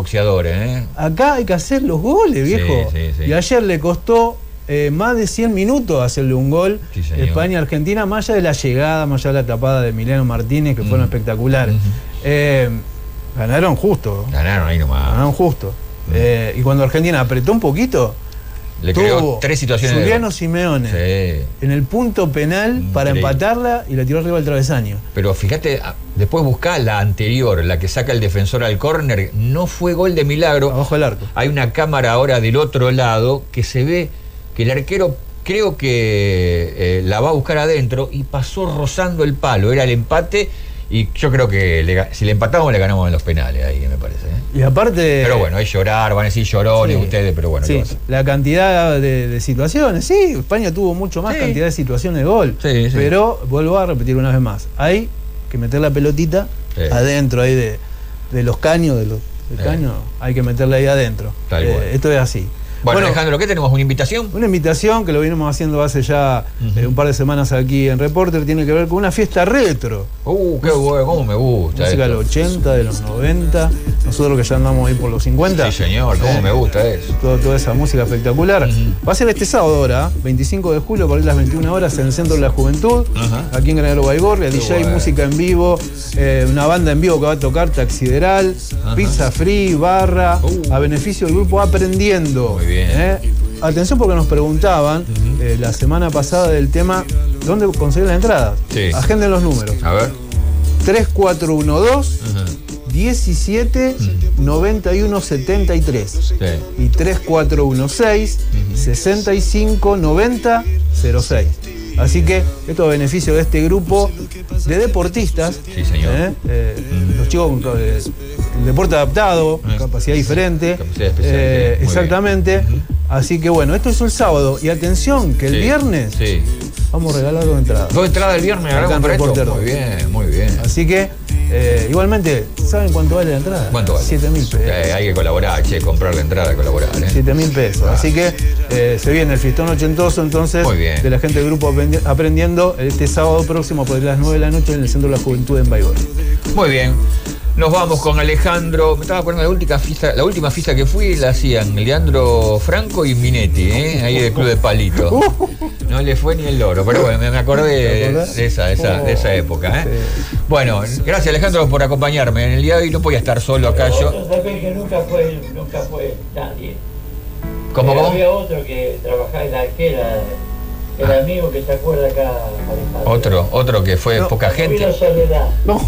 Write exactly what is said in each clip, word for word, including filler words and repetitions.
boxeadores, ¿eh? Acá hay que hacer los goles, viejo. Sí, sí, sí. Y ayer le costó eh, más de cien minutos hacerle un gol Sí, señor. España-Argentina, más allá de la llegada, más allá de la tapada de Emiliano Martínez, que Mm. fueron espectaculares. Mm. Eh, ganaron justo. Ganaron ahí nomás. Ganaron justo. Mm. Eh, y cuando Argentina apretó un poquito, Le tuvo creó tres situaciones. Juliano de... Simeone Sí. en el punto penal para Increíble. empatarla y la tiró arriba del travesaño. Pero fíjate, después buscá la anterior, la que saca el defensor al córner, no fue gol de milagro. Abajo del arco. Hay una cámara ahora del otro lado que se ve que el arquero creo que eh, la va a buscar adentro y pasó rozando el palo. Era el empate y yo creo que le, si le empatamos le ganamos en los penales ahí, me parece. ¿eh? Y aparte... Pero bueno, es llorar, van a decir llorones Sí. ustedes, pero bueno. Sí, ¿qué pasa? la cantidad de, de situaciones, sí, España tuvo mucho más Sí. cantidad de situaciones de gol, Sí, sí. pero vuelvo a repetir una vez más, hay que meter la pelotita Sí. adentro ahí de, de los caños, de los del Sí. caño, hay que meterla ahí adentro. Tal Eh, cual. esto es así. Bueno, Alejandro, ¿qué tenemos? ¿Una invitación? Una invitación que lo venimos haciendo hace ya Ujú. eh, un par de semanas aquí en Reporter, tiene que ver con una fiesta retro. Uh, qué bueno, cómo me gusta. Música de esto. los ochenta, de los noventa, nosotros que ya andamos ahí por los cincuenta. Sí, señor, cómo Eh, me gusta eso. todo- toda esa música espectacular. Ujú. Va a ser este sábado ahora, veinticinco de julio, por ahí las veintiuna horas, en el Centro de la Juventud, Ajá. aquí en Granadero Baigorria, Qué D J, bueno. música en vivo, eh, una banda en vivo que va a tocar Taxideral, Ajá. pizza free, barra, Uh. a beneficio del grupo Aprendiendo. Muy bien. ¿eh? Atención porque nos preguntaban Ujú. eh, la semana pasada del tema, ¿dónde conseguir las entradas? Sí. Agenden los números. A ver. tres cuatro uno dos, Ajá. diecisiete, noventa y uno setenta y tres. Sí. Y tres cuatro uno seis, sesenta y cinco noventa cero seis. Así que esto a beneficio de este grupo de deportistas. Sí, señor. ¿eh? Eh, Ujú. Los chicos con eh, el deporte adaptado, Eh, capacidad diferente. capacidad especial, eh, sí, muy exactamente. bien. Ujú. Así que bueno, esto es el sábado. Y atención, que el Sí, viernes Sí. vamos a regalar dos entradas. Dos entradas el viernes, Acá hagamos en para esto. Reportero. Muy bien, muy bien. Así que, eh, igualmente, ¿saben cuánto vale la entrada? ¿Cuánto vale? siete mil pesos. Eh, hay que colaborar, che, comprar la entrada, colaborar. ¿eh? siete mil pesos. Ah. Así que eh, se viene el fiestón ochentoso entonces Muy bien. de la gente del grupo Aprendi- Aprendiendo este sábado próximo por las nueve de la noche en el Centro de la Juventud en Baigorria. Muy bien. Nos vamos con Alejandro. Me estaba acordando de la última fiesta, la última fiesta que fui la hacían Leandro Franco y Minetti, ¿eh? Ahí del Club de Palito. No le fue ni el loro, pero bueno, me me acordé ¿Te de, acordás? de esa, de esa, de esa época. ¿eh? Sí. Bueno, gracias Alejandro por acompañarme. En el día de hoy no podía estar solo acá yo. Otro también que nunca fue, nunca fue nadie. ¿Cómo, Pero cómo? había otro que trabajaba en la arquera, el Ah. amigo que se acuerda acá, Alejandro. Otro, otro que fue No, poca Vino gente. Soledad. No.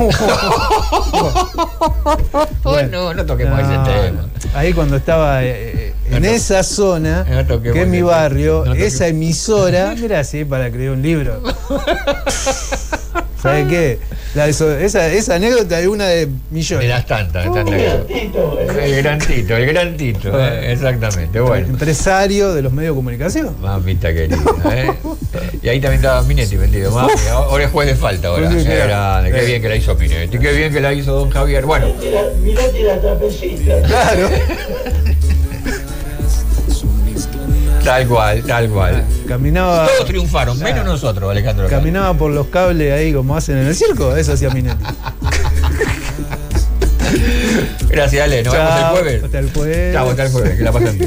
Oh, Bueno. no, no toquemos No, ese tema. Ahí cuando estaba eh, en No to- esa zona, no toquemos que es mi ese barrio, tema. No esa toquemos. emisora, mira así para escribir un libro. ¿Sabe qué? La- eso- esa, esa anécdota es una de De millones. las tantas, de tantas. Era Tito, eh. El gran Tito, el gran Tito, eh, exactamente. Bueno. Empresario de los medios de comunicación. Mamita querida, ¿eh? Y ahí también estaba Minetti vendido. Mami, ahora es juez de falta ahora. Sí, Qué claro. grande, qué Eh. bien que la hizo Minetti, qué bien que la hizo don Javier. Bueno, Mirá, mirate la trapecita. Claro. tal cual, tal cual. Caminaba, Todos triunfaron, Claro. menos nosotros, Alejandro. caminaba por los cables ahí como hacen en el circo. Eso hacía Minetti. Gracias, Ale. Nos vemos el Chao, jueves. hasta el jueves. Chao, hasta el jueves. Que la pasen bien.